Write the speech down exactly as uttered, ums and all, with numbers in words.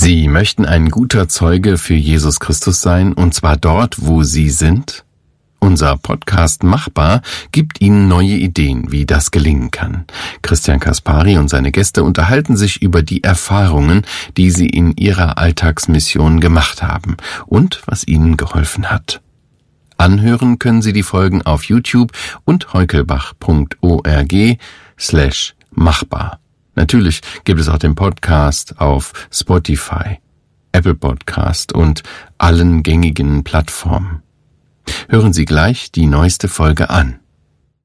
Sie möchten ein guter Zeuge für Jesus Christus sein, und zwar dort, wo Sie sind? Unser Podcast Machbar gibt Ihnen neue Ideen, wie das gelingen kann. Christian Kaspari und seine Gäste unterhalten sich über die Erfahrungen, die sie in ihrer Alltagsmission gemacht haben und was ihnen geholfen hat. Anhören können Sie die Folgen auf YouTube und heukelbach punkt org slash machbar. Natürlich gibt es auch den Podcast auf Spotify, Apple Podcast und allen gängigen Plattformen. Hören Sie gleich die neueste Folge an.